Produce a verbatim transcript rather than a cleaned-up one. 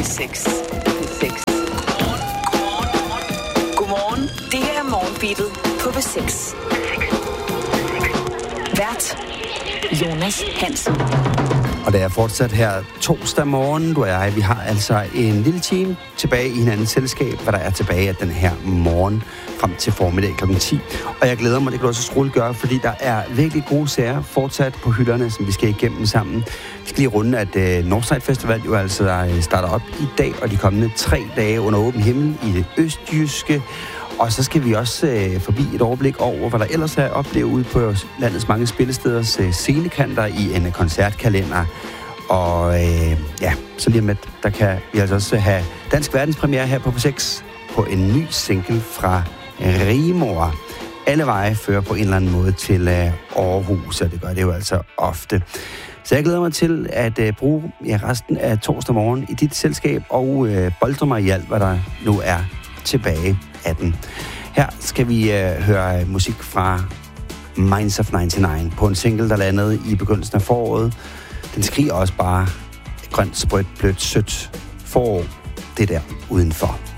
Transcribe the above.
seks. seks. Godmorgen. Det her er Morgenbeatet på B seks. Vært Jonas Hansen. Og det er fortsat her torsdag morgen, du og jeg. Vi har altså en lille time tilbage i hinandens selskab, hvad der er tilbage af den her morgen frem til formiddag klokken ti. Og jeg glæder mig, det kan du også roligt gøre, fordi der er virkelig gode sager fortsat på hylderne, som vi skal igennem sammen. Vi skal lige runde, at uh, Northside Festival jo altså starter op i dag, og de kommende tre dage under åben himmel i det østjyske. Og så skal vi også øh, forbi et overblik over, hvad der ellers er oplevet ude på landets mange spillesteders øh, scenekanter i en koncertkalender. Og øh, ja, så lige med, der kan vi altså også have dansk verdenspremiere her på B seks på en ny single fra Rigmor. Alle veje fører på en eller anden måde til øh, Aarhus, og det gør det jo altså ofte. Så jeg glæder mig til at øh, bruge ja, resten af torsdag morgen i dit selskab og øh, boldre mig i alt, hvad der nu er tilbage af den. Her skal vi øh, høre musik fra Minds of nioghalvfems på en single, der landede i begyndelsen af foråret. Den skriger også bare grønt, sprødt, blødt, sødt forår. Det der udenfor.